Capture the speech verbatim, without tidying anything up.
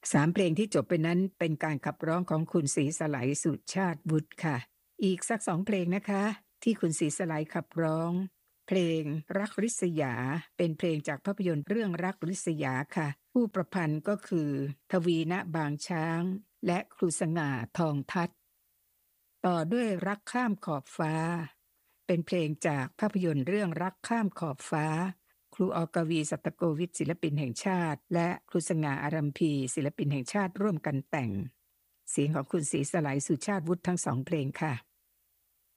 สามเพลงที่จบไปนั้นเป็นการขับร้องของคุณศรีสไลย์สุชาติวุฒิค่ะอีกสักสองเพลงนะคะที่คุณศรีสไลย์ขับร้องเพลงรักริษยาเป็นเพลงจากภาพยนตร์เรื่องรักริษยาค่ะผู้ประพันธ์ก็คือทวีณบางช้างและครูสง่าทองทัศน์ต่อด้วยรักข้ามขอบฟ้าเป็นเพลงจากภาพยนตร์เรื่องรักข้ามขอบฟ้าครูอกวีสัตโกวิทย์ศิลปินแห่งชาติและครูสง่าอารัมพีศิลปินแห่งชาติร่วมกันแต่งเสียงของคุณศรีสไลย์สุชาติวุฒิทั้งสองเพลงค่ะ